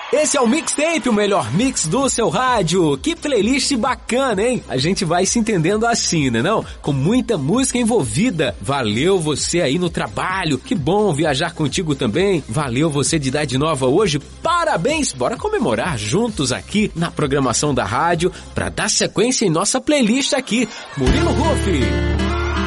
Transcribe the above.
Esse é o Mixtape, o melhor mix do seu rádio. Que playlist bacana, hein? A gente vai se entendendo assim, né não? Com muita música envolvida. Valeu você aí no trabalho. Que bom viajar contigo também. Valeu você de idade nova hoje. Parabéns! Bora comemorar juntos aqui na programação da rádio pra dar sequência em nossa playlist aqui. Murilo Huff.